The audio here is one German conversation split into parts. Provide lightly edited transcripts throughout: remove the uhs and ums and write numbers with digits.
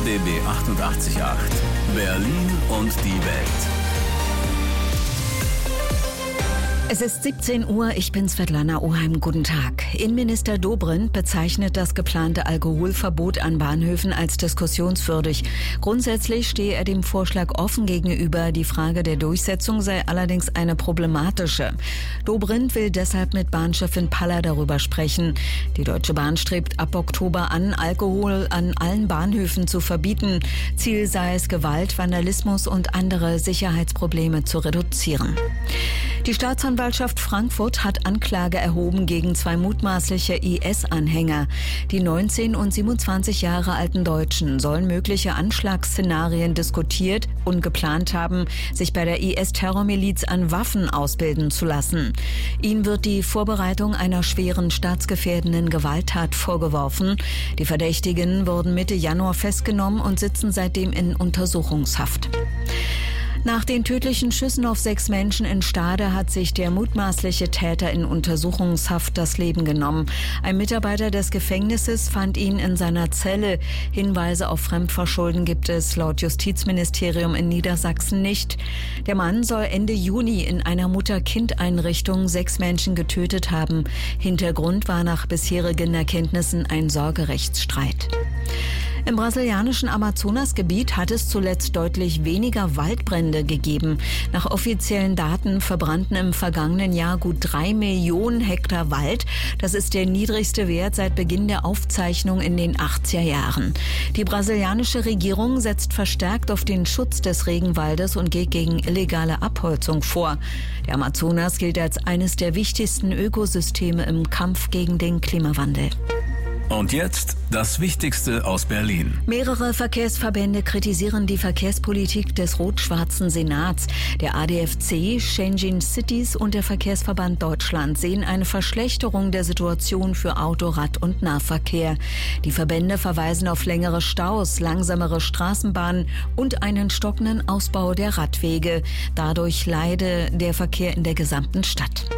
RBB 88.8 Berlin und die Welt. Es ist 17 Uhr, ich bin Svetlana Oheim. Guten Tag. Innenminister Dobrindt bezeichnet das geplante Alkoholverbot an Bahnhöfen als diskussionswürdig. Grundsätzlich stehe er dem Vorschlag offen gegenüber. Die Frage der Durchsetzung sei allerdings eine problematische. Dobrindt will deshalb mit Bahnchefin Paller darüber sprechen. Die Deutsche Bahn strebt ab Oktober an, Alkohol an allen Bahnhöfen zu verbieten. Ziel sei es, Gewalt, Vandalismus und andere Sicherheitsprobleme zu reduzieren. Die Staatsanwaltschaft Frankfurt hat Anklage erhoben gegen zwei mutmaßliche IS-Anhänger. Die 19 und 27 Jahre alten Deutschen sollen mögliche Anschlagsszenarien diskutiert und geplant haben, sich bei der IS-Terrormiliz an Waffen ausbilden zu lassen. Ihnen wird die Vorbereitung einer schweren staatsgefährdenden Gewalttat vorgeworfen. Die Verdächtigen wurden Mitte Januar festgenommen und sitzen seitdem in Untersuchungshaft. Nach den tödlichen Schüssen auf 6 Menschen in Stade hat sich der mutmaßliche Täter in Untersuchungshaft das Leben genommen. Ein Mitarbeiter des Gefängnisses fand ihn in seiner Zelle. Hinweise auf Fremdverschulden gibt es laut Justizministerium in Niedersachsen nicht. Der Mann soll Ende Juni in einer Mutter-Kind-Einrichtung 6 Menschen getötet haben. Hintergrund war nach bisherigen Erkenntnissen ein Sorgerechtsstreit. Im brasilianischen Amazonasgebiet hat es zuletzt deutlich weniger Waldbrände gegeben. Nach offiziellen Daten verbrannten im vergangenen Jahr gut 3 Millionen Hektar Wald. Das ist der niedrigste Wert seit Beginn der Aufzeichnung in den 80er Jahren. Die brasilianische Regierung setzt verstärkt auf den Schutz des Regenwaldes und geht gegen illegale Abholzung vor. Der Amazonas gilt als eines der wichtigsten Ökosysteme im Kampf gegen den Klimawandel. Und jetzt das Wichtigste aus Berlin. Mehrere Verkehrsverbände kritisieren die Verkehrspolitik des rot-schwarzen Senats. Der ADFC, Changing Cities und der Verkehrsverband Deutschland sehen eine Verschlechterung der Situation für Auto-, Rad- und Nahverkehr. Die Verbände verweisen auf längere Staus, langsamere Straßenbahnen und einen stockenden Ausbau der Radwege. Dadurch leide der Verkehr in der gesamten Stadt.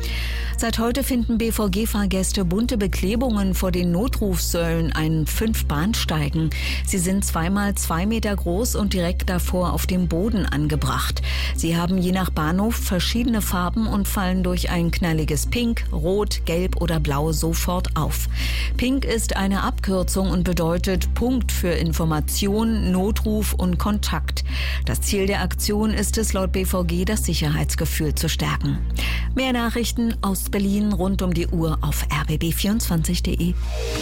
Seit heute finden BVG-Fahrgäste bunte Beklebungen vor den Notrufsäulen an 5 Bahnsteigen. Sie sind 2x2 Meter groß und direkt davor auf dem Boden angebracht. Sie haben je nach Bahnhof verschiedene Farben und fallen durch ein knalliges Pink, Rot, Gelb oder Blau sofort auf. Pink ist eine Abkürzung und bedeutet Punkt für Information, Notruf und Kontakt. Das Ziel der Aktion ist es laut BVG, das Sicherheitsgefühl zu stärken. Mehr Nachrichten aus Berlin rund um die Uhr auf rbb24.de.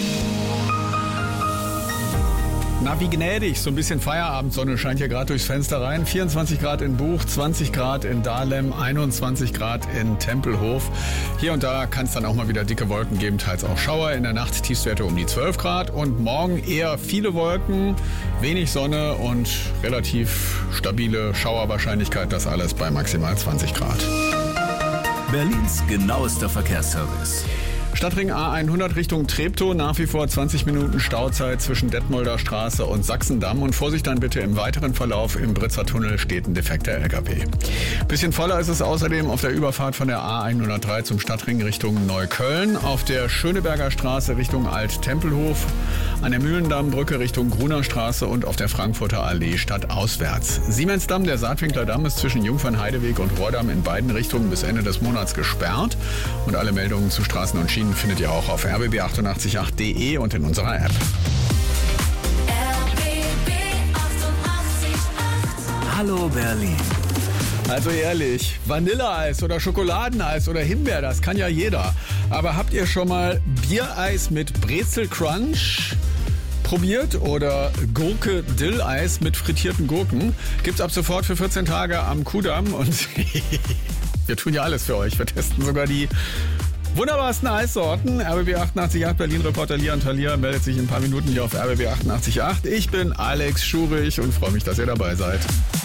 Na, wie gnädig, so ein bisschen Feierabendsonne scheint hier gerade durchs Fenster rein. 24 Grad in Buch, 20 Grad in Dahlem, 21 Grad in Tempelhof. Hier und da kann es dann auch mal wieder dicke Wolken geben, teils auch Schauer. In der Nacht Tiefstwerte um die 12 Grad und morgen eher viele Wolken, wenig Sonne und relativ stabile Schauerwahrscheinlichkeit. Das alles bei maximal 20 Grad. Berlins genauester Verkehrsservice. Stadtring A100 Richtung Treptow, nach wie vor 20 Minuten Stauzeit zwischen Detmolder Straße und Sachsendamm. Und Vorsicht dann bitte im weiteren Verlauf, im Britzer Tunnel steht ein defekter LKW. Bisschen voller ist es außerdem auf der Überfahrt von der A103 zum Stadtring Richtung Neukölln, auf der Schöneberger Straße Richtung Alt-Tempelhof, an der Mühlendammbrücke Richtung Gruner Straße und auf der Frankfurter Allee stadtauswärts. Siemensdamm, der Saatwinkler Damm, ist zwischen Jungfernheideweg und Rohrdamm in beiden Richtungen bis Ende des Monats gesperrt. Und alle Meldungen zu Straßen und Schienen findet ihr auch auf rbb888.de und in unserer App. Hallo Berlin. Also ehrlich, Vanilleeis oder Schokoladeneis oder Himbeer, das kann ja jeder. Aber habt ihr schon mal Biereis mit Brezel-Crunch probiert oder Gurke-Dilleis mit frittierten Gurken? Gibt's ab sofort für 14 Tage am Kudamm und wir tun ja alles für euch. Wir testen sogar die wunderbarsten Eissorten. RBB 88.8 Berlin-Reporter Lian Thalia meldet sich in ein paar Minuten hier auf RBB 88.8. Ich bin Alex Schurich und freue mich, dass ihr dabei seid.